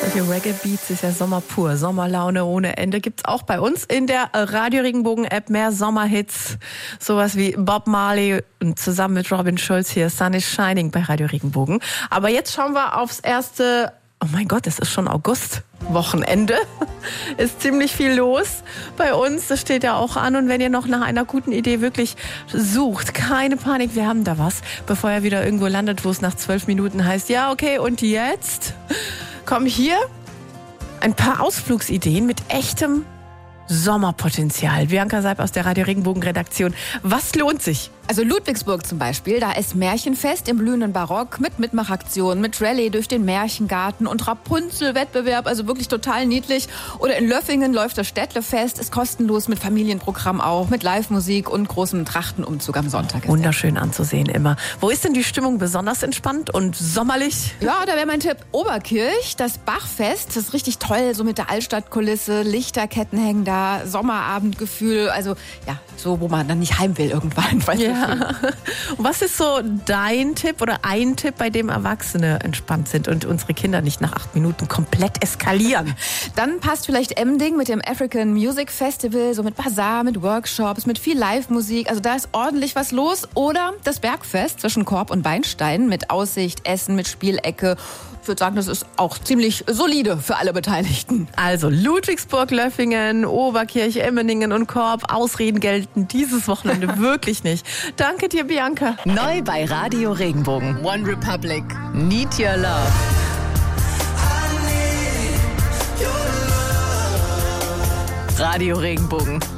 Solche Reggae-Beats ist ja Sommer pur. Sommerlaune ohne Ende gibt's auch bei uns in der Radio Regenbogen-App. Mehr Sommerhits, sowas wie Bob Marley und zusammen mit Robin Schulz hier Sun is Shining bei Radio Regenbogen. Aber jetzt schauen wir aufs erste, oh mein Gott, es ist schon August. Wochenende. Ist ziemlich viel los bei uns. Das steht ja auch an. Und wenn ihr noch nach einer guten Idee wirklich sucht, keine Panik, wir haben da was. Bevor ihr wieder irgendwo landet, wo es nach 12 Minuten heißt, ja, okay, und jetzt kommen hier ein paar Ausflugsideen mit echtem Sommerpotenzial. Bianca Seib aus der Radio Regenbogen Redaktion. Was lohnt sich? Also Ludwigsburg zum Beispiel, da ist Märchenfest im blühenden Barock mit Mitmachaktionen, mit Rallye durch den Märchengarten und Rapunzel-Wettbewerb, also wirklich total niedlich. Oder in Löffingen läuft das Städtlefest, ist kostenlos mit Familienprogramm auch, mit Live-Musik und großem Trachtenumzug am Sonntag. Wunderschön anzusehen immer. Wo ist denn die Stimmung besonders entspannt und sommerlich? Ja, da wäre mein Tipp Oberkirch, das Bachfest, das ist richtig toll, so mit der Altstadtkulisse, Lichterketten hängen da, Sommerabendgefühl, also ja, so wo man dann nicht heim will irgendwann, weil ja. Und was ist so dein Tipp oder ein Tipp, bei dem Erwachsene entspannt sind und unsere Kinder nicht nach 8 Minuten komplett eskalieren? Dann passt vielleicht Emding mit dem African Music Festival, so mit Bazar, mit Workshops, mit viel Live-Musik. Also da ist ordentlich was los. Oder das Bergfest zwischen Korb und Beinstein mit Aussicht, Essen, mit Spielecke. Ich würde sagen, das ist auch ziemlich solide für alle Beteiligten. Also Ludwigsburg, Löffingen, Oberkirch, Emmendingen und Korb. Ausreden gelten dieses Wochenende wirklich nicht. Danke dir, Bianca. Neu bei Radio Regenbogen. One Republic. Need Your Love. Radio Regenbogen.